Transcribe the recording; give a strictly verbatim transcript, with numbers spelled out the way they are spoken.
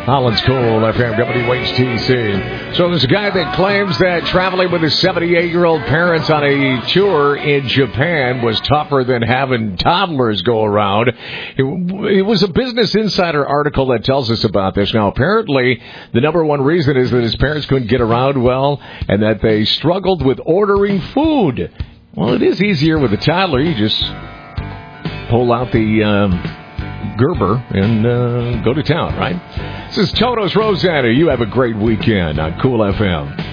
Holland's Cool, F M, W H T C. So there's a guy that claims that traveling with his seventy-eight-year-old parents on a tour in Japan was tougher than having toddlers go around. It, it was a Business Insider article that tells us about this. Now, apparently, the number one reason is that his parents couldn't get around well and that they struggled with ordering food. Well, it is easier with a toddler. You just pull out the um, Gerber and uh, go to town, right? This is Toto's Rosanna. You have a great weekend on Cool F M.